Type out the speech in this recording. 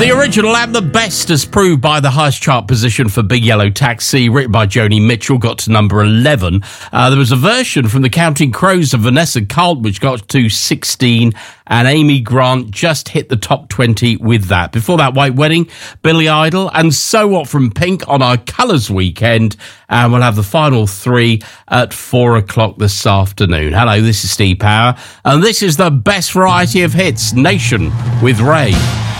The original and the best, as proved by the highest chart position for Big Yellow Taxi, written by Joni Mitchell, got to number 11. There was a version from the Counting Crows of Vanessa Carlton, which got to 16, and Amy Grant just hit the top 20 with that. Before that, White Wedding, Billy Idol, and So What from Pink on our Colours weekend. And we'll have the final three at 4 o'clock this afternoon. Hello, this is Steve Power, and this is the best variety of hits, Nation with Ray.